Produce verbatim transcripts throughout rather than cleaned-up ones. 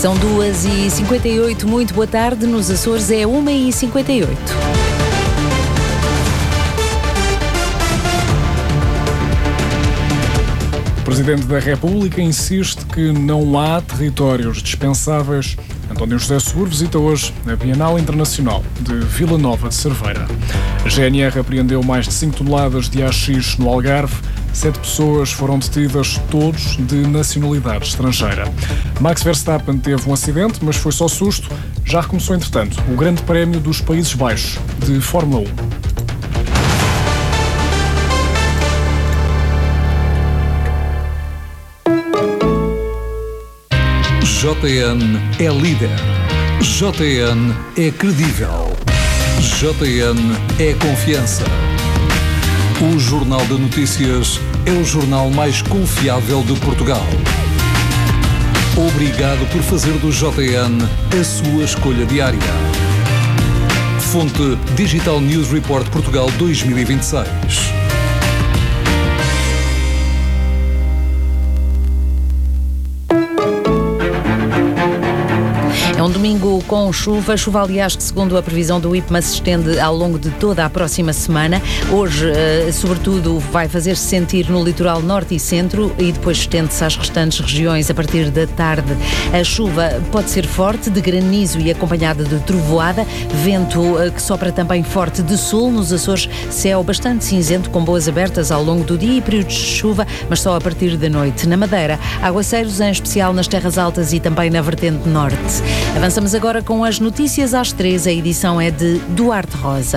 São duas e cinquenta e oito, muito boa tarde. Nos Açores é uma e cinquenta e oito. O Presidente da República insiste que não há territórios dispensáveis. António José Seguro visita hoje a Bienal Internacional de Vila Nova de Cerveira. A G N R apreendeu mais de cinco toneladas de haxixe no Algarve. Sete pessoas foram detidas, todos de nacionalidade estrangeira. Max Verstappen teve um acidente, mas foi só susto. Já recomeçou, entretanto, o Grande Prémio dos Países Baixos de Fórmula um. J N é líder. J N é credível. J N é confiança. O Jornal de Notícias é o jornal mais confiável de Portugal. Obrigado por fazer do J N a sua escolha diária. Fonte Digital News Report Portugal dois mil e vinte e seis. É um domingo com chuva, chuva aliás que segundo a previsão do I P M A se estende ao longo de toda a próxima semana. Hoje, uh, sobretudo, vai fazer-se sentir no litoral norte e centro e depois estende-se às restantes regiões a partir da tarde. A chuva pode ser forte, de granizo e acompanhada de trovoada, vento uh, que sopra também forte de sul. Nos Açores, céu bastante cinzento com boas abertas ao longo do dia e períodos de chuva, mas só a partir da noite. Na Madeira, aguaceiros em especial nas terras altas e também na vertente norte. Avançamos agora com as notícias às três. A edição é de Duarte Rosa.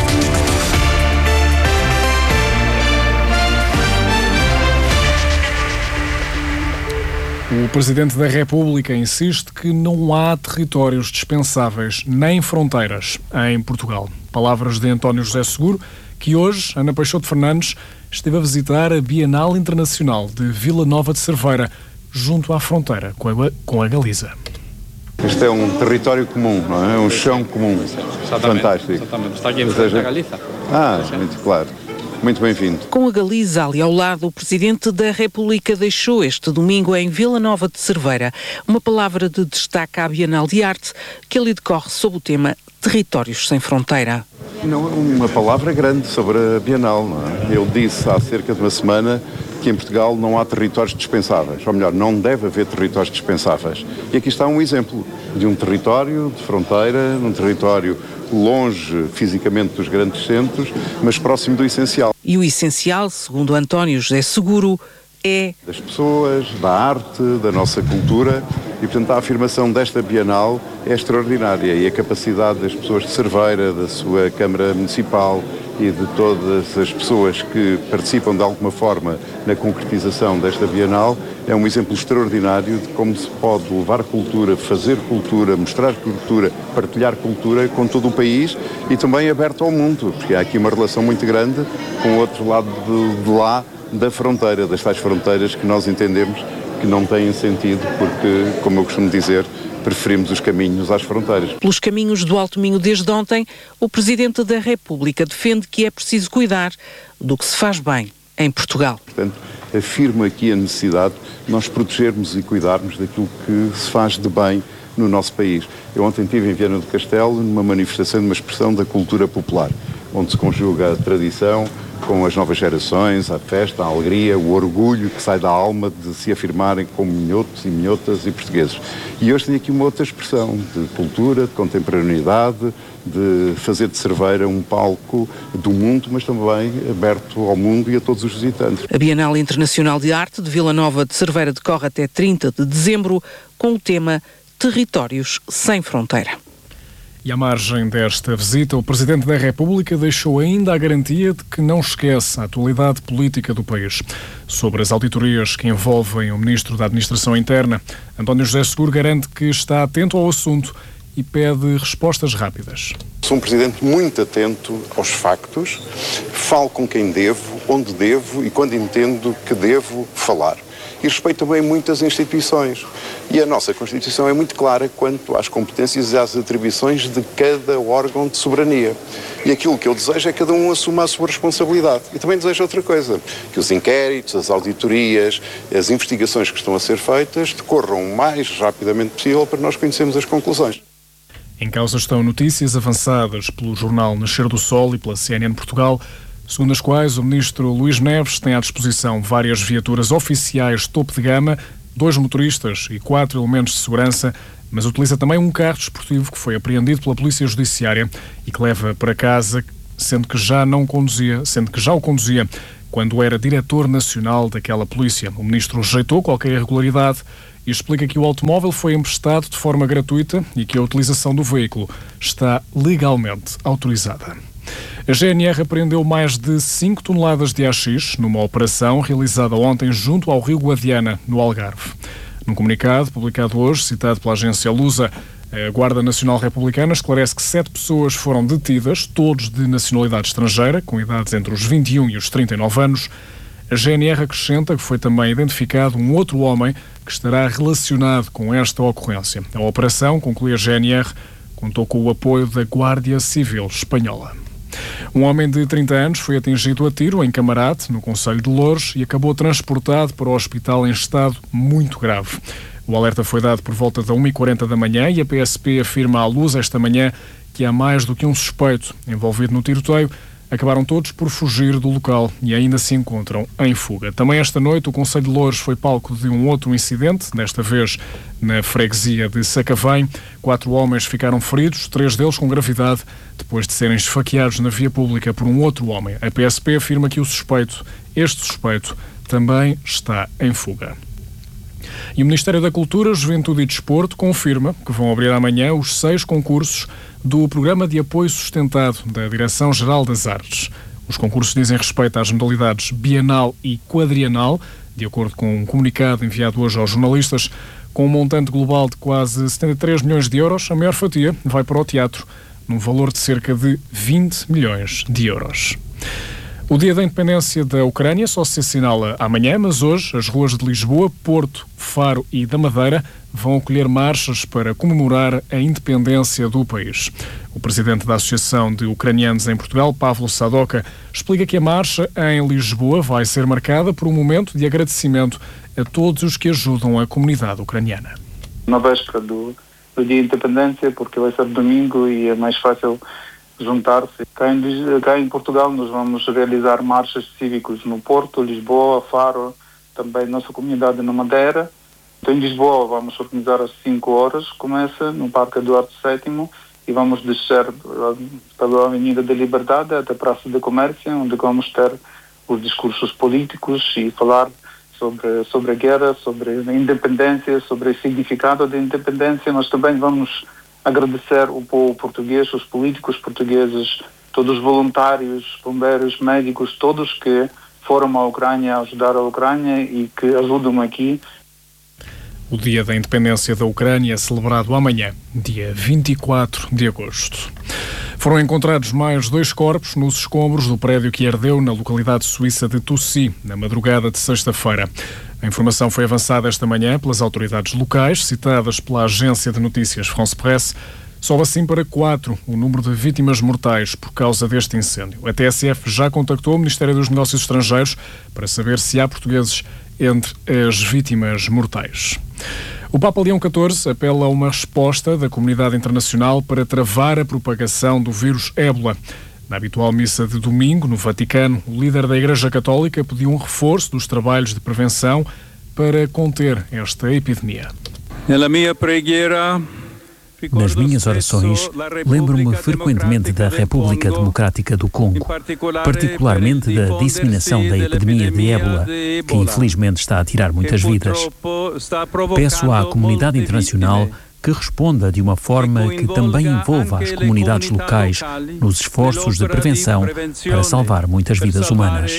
O Presidente da República insiste que não há territórios dispensáveis nem fronteiras em Portugal. Palavras de António José Seguro, que hoje, Ana Peixoto Fernandes, esteve a visitar a Bienal Internacional de Vila Nova de Cerveira, junto à fronteira com a, com a Galiza. Este é um território comum, não é? Um chão comum. Exatamente, fantástico. Exatamente. Está aqui em frente à Galiza. Ah, muito claro. Muito bem-vindo. Com a Galiza ali ao lado, o Presidente da República deixou este domingo em Vila Nova de Cerveira uma palavra de destaque à Bienal de Arte que ali decorre sob o tema Territórios Sem Fronteira. Não é uma palavra grande sobre a Bienal, não é? Eu disse há cerca de uma semana que em Portugal não há territórios dispensáveis, ou melhor, não deve haver territórios dispensáveis. E aqui está um exemplo de um território de fronteira, um território longe fisicamente dos grandes centros, mas próximo do essencial. E o essencial, segundo António José Seguro, é das pessoas, da arte, da nossa cultura, e portanto a afirmação desta Bienal é extraordinária e a capacidade das pessoas de Cerveira, da sua Câmara Municipal e de todas as pessoas que participam de alguma forma na concretização desta Bienal é um exemplo extraordinário de como se pode levar cultura, fazer cultura, mostrar cultura, partilhar cultura com todo o país e também aberto ao mundo, porque há aqui uma relação muito grande com o outro lado de, de lá da fronteira, das tais fronteiras que nós entendemos que não têm sentido porque, como eu costumo dizer, preferimos os caminhos às fronteiras. Pelos caminhos do Alto Minho desde ontem, o Presidente da República defende que é preciso cuidar do que se faz bem em Portugal. Portanto, afirmo aqui a necessidade de nós protegermos e cuidarmos daquilo que se faz de bem no nosso país. Eu ontem estive em Viana do Castelo numa manifestação de uma expressão da cultura popular, onde se conjuga a tradição com as novas gerações, a festa, a alegria, o orgulho que sai da alma de se afirmarem como minhotos e minhotas e portugueses. E hoje tenho aqui uma outra expressão de cultura, de contemporaneidade, de fazer de Cerveira um palco do mundo, mas também aberto ao mundo e a todos os visitantes. A Bienal Internacional de Arte de Vila Nova de Cerveira decorre até trinta de dezembro com o tema Territórios Sem Fronteira. E à margem desta visita, o Presidente da República deixou ainda a garantia de que não esquece a atualidade política do país. Sobre as auditorias que envolvem o Ministro da Administração Interna, António José Seguro garante que está atento ao assunto e pede respostas rápidas. Sou um Presidente muito atento aos factos, falo com quem devo, onde devo e quando entendo que devo falar. e respeito também muitas instituições. E a nossa Constituição é muito clara quanto às competências e às atribuições de cada órgão de soberania. E aquilo que eu desejo é que cada um assuma a sua responsabilidade. E também desejo outra coisa, que os inquéritos, as auditorias, as investigações que estão a ser feitas decorram o mais rapidamente possível para nós conhecermos as conclusões. Em causa estão notícias avançadas pelo jornal Nascer do Sol e pela C N N Portugal, segundo as quais o ministro Luís Neves tem à disposição várias viaturas oficiais topo de gama, dois motoristas e quatro elementos de segurança, mas utiliza também um carro desportivo que foi apreendido pela Polícia Judiciária e que leva para casa, sendo que já não conduzia, sendo que já o conduzia quando era diretor nacional daquela polícia. O ministro rejeitou qualquer irregularidade e explica que o automóvel foi emprestado de forma gratuita e que a utilização do veículo está legalmente autorizada. A G N R apreendeu mais de cinco toneladas de haxixe numa operação realizada ontem junto ao Rio Guadiana, no Algarve. Num comunicado publicado hoje, citado pela agência Lusa, a Guarda Nacional Republicana esclarece que sete pessoas foram detidas, todos de nacionalidade estrangeira, com idades entre os vinte e um e os trinta e nove anos. A G N R acrescenta que foi também identificado um outro homem que estará relacionado com esta ocorrência. A operação, conclui a G N R, contou com o apoio da Guarda Civil Espanhola. Um homem de trinta anos foi atingido a tiro em Camarate, no concelho de Loures, e acabou transportado para o hospital em estado muito grave. O alerta foi dado por volta da uma e quarenta da manhã e a P S P afirma à Luz esta manhã que há mais do que um suspeito envolvido no tiroteio. Acabaram todos por fugir do local e ainda se encontram em fuga. Também esta noite o concelho de Loures foi palco de um outro incidente, desta vez na freguesia de Sacavém. Quatro homens ficaram feridos, três deles com gravidade, depois de serem esfaqueados na via pública por um outro homem. A P S P afirma que o suspeito, este suspeito, também está em fuga. E o Ministério da Cultura, Juventude e Desporto confirma que vão abrir amanhã os seis concursos do Programa de Apoio Sustentado da Direção-Geral das Artes. Os concursos dizem respeito às modalidades bienal e quadrienal, de acordo com um comunicado enviado hoje aos jornalistas, com um montante global de quase setenta e três milhões de euros. A maior fatia vai para o teatro, num valor de cerca de vinte milhões de euros. O Dia da Independência da Ucrânia só se assinala amanhã, mas hoje as ruas de Lisboa, Porto, Faro e da Madeira vão acolher marchas para comemorar a independência do país. O presidente da Associação de Ucranianos em Portugal, Pavlo Sadoka, explica que a marcha em Lisboa vai ser marcada por um momento de agradecimento a todos os que ajudam a comunidade ucraniana. Na véspera do, do Dia da Independência, porque vai ser domingo e é mais fácil juntar-se. Cá em, cá em Portugal nós vamos realizar marchas cívicos no Porto, Lisboa, Faro, também nossa comunidade na Madeira. Então em Lisboa vamos organizar às cinco horas, começa no Parque Eduardo sétimo e vamos descer pela Avenida da Liberdade até a Praça do Comércio, onde vamos ter os discursos políticos e falar sobre, sobre a guerra, sobre a independência, sobre o significado da independência, mas também vamos agradecer o povo português, os políticos portugueses, todos os voluntários, bombeiros, médicos, todos que foram à Ucrânia ajudar a Ucrânia e que ajudam aqui. O Dia da Independência da Ucrânia é celebrado amanhã, dia vinte e quatro de agosto. Foram encontrados mais dois corpos nos escombros do prédio que ardeu na localidade suíça de Toucy, na madrugada de sexta-feira. A informação foi avançada esta manhã pelas autoridades locais, citadas pela agência de notícias France Presse. Sobe assim para quatro o número de vítimas mortais por causa deste incêndio. A T S F já contactou o Ministério dos Negócios Estrangeiros para saber se há portugueses entre as vítimas mortais. O Papa Leão catorze apela a uma resposta da comunidade internacional para travar a propagação do vírus ébola. Na habitual missa de domingo, no Vaticano, o líder da Igreja Católica pediu um reforço dos trabalhos de prevenção para conter esta epidemia. Nas minhas orações, lembro-me frequentemente da República Democrática do Congo, particularmente da disseminação da epidemia de ébola, que infelizmente está a tirar muitas vidas. Peço à comunidade internacional que responda de uma forma que também envolva as comunidades locais nos esforços de prevenção para salvar muitas vidas humanas.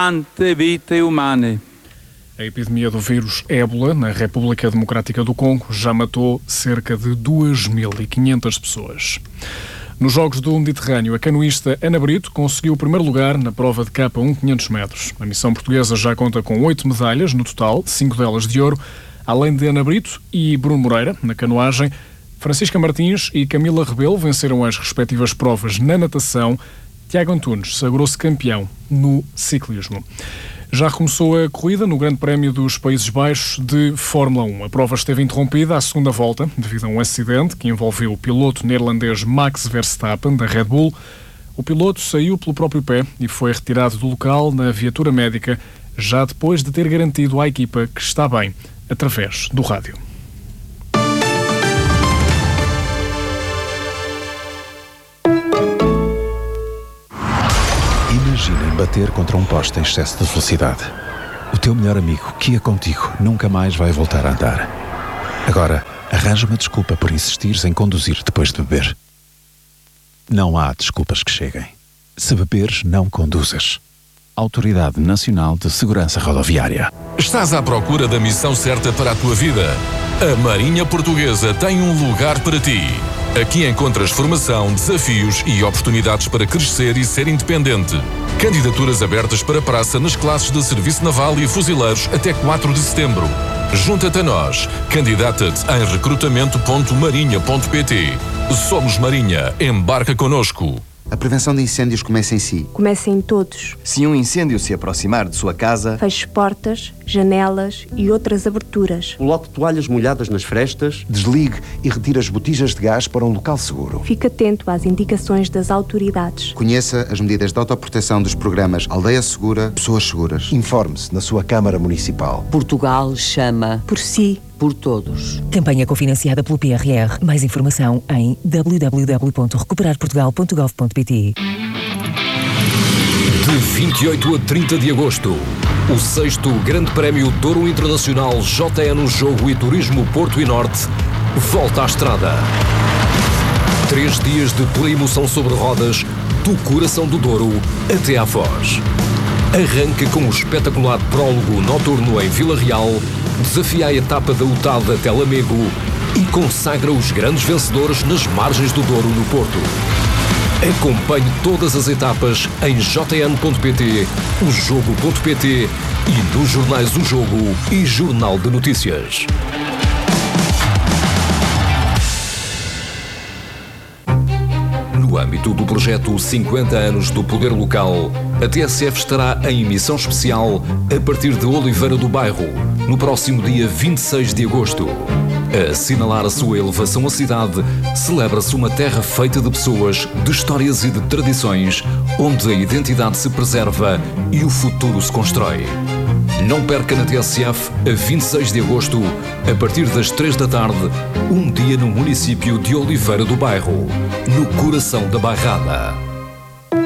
A epidemia do vírus ébola na República Democrática do Congo já matou cerca de duas mil e quinhentas pessoas. Nos Jogos do Mediterrâneo, a canoísta Ana Brito conseguiu o primeiro lugar na prova de K um quinhentos metros. A missão portuguesa já conta com oito medalhas no total, cinco delas de ouro. Além de Ana Brito e Bruno Moreira, na canoagem, Francisca Martins e Camila Rebelo venceram as respectivas provas na natação. Tiago Antunes sagrou-se campeão no ciclismo. Já recomeçou a corrida no Grande Prémio dos Países Baixos de Fórmula um. A prova esteve interrompida à segunda volta devido a um acidente que envolveu o piloto neerlandês Max Verstappen, da Red Bull. O piloto saiu pelo próprio pé e foi retirado do local na viatura médica, já depois de ter garantido à equipa que está bem, através do rádio. Imaginem bater contra um poste em excesso de velocidade. O teu melhor amigo, que ia contigo, nunca mais vai voltar a andar. Agora, arranja uma desculpa por insistires em conduzir depois de beber. Não há desculpas que cheguem. Se beberes, não conduzas. Autoridade Nacional de Segurança Rodoviária. Estás à procura da missão certa para a tua vida? A Marinha Portuguesa tem um lugar para ti. Aqui encontras formação, desafios e oportunidades para crescer e ser independente. Candidaturas abertas para praça nas classes de Serviço Naval e Fuzileiros até quatro de setembro. Junta-te a nós. Candidata-te em recrutamento ponto marinha ponto pt. Somos Marinha. Embarca connosco. A prevenção de incêndios começa em si. Começa em todos. Se um incêndio se aproximar de sua casa, feche portas, janelas e outras aberturas. Coloque toalhas molhadas nas frestas. Desligue e retire as botijas de gás para um local seguro. Fique atento às indicações das autoridades. Conheça as medidas de autoproteção dos programas Aldeia Segura, Pessoas Seguras. Informe-se na sua Câmara Municipal. Portugal chama por si. Por todos. Campanha cofinanciada pelo P R R. Mais informação em w w w ponto recuperar portugal ponto gov ponto p t. De vinte e oito a trinta de agosto, o sexto Grande Prémio Douro Internacional J N Jogo e Turismo Porto e Norte volta à estrada. Três dias de pela emoção sobre rodas, do coração do Douro até à Foz. Arranca com o espetacular prólogo noturno em Vila Real, desafia a etapa da U T A D até Lamego e consagra os grandes vencedores nas margens do Douro no Porto. Acompanhe todas as etapas em j n ponto p t, o jogo ponto p t e nos jornais O Jogo e Jornal de Notícias. No âmbito do projeto cinquenta anos do Poder Local, a T S F estará em emissão especial a partir de Oliveira do Bairro, no próximo dia vinte e seis de agosto. A assinalar a sua elevação à cidade, celebra-se uma terra feita de pessoas, de histórias e de tradições, onde a identidade se preserva e o futuro se constrói. Não perca na T S F, a vinte e seis de agosto, a partir das três da tarde, um dia no município de Oliveira do Bairro, no coração da Bairrada.